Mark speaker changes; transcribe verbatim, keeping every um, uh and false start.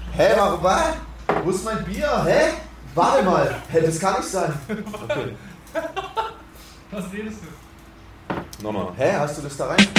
Speaker 1: Hä, warum war? Wo ist mein Bier? Hä? Warte mal. Hä, das kann nicht sein. Okay.
Speaker 2: Was redest du?
Speaker 1: Nochmal. Hä, hast du das da rein?